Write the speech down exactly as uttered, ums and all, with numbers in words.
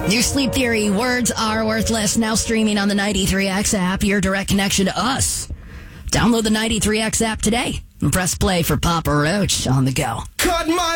New Sleep Theory, Words Are Worthless, now streaming on the ninety-three X app, your direct connection to us. Download the ninety-three X app today and press play for Papa Roach on the go. Cut my